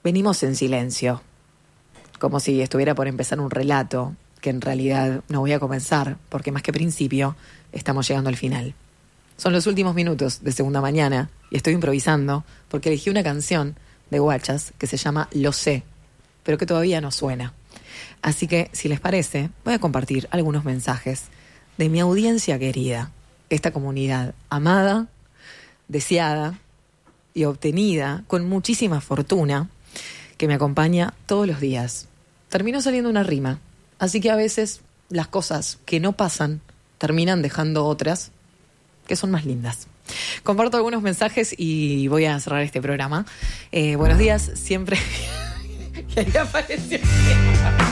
Venimos en silencio, como si estuviera por empezar un relato, que en realidad no voy a comenzar, porque más que principio, estamos llegando al final. Son los últimos minutos de Segunda Mañana y estoy improvisando porque elegí una canción de Guachas que se llama Lo sé, pero que todavía no suena. Así que, si les parece, voy a compartir algunos mensajes de mi audiencia querida, esta comunidad amada, deseada y obtenida con muchísima fortuna, que me acompaña todos los días. Terminó saliendo una rima, así que a veces las cosas que no pasan terminan dejando otras que son más lindas. Comparto algunos mensajes y voy a cerrar este programa. Buenos días, siempre... Y ahí apareció...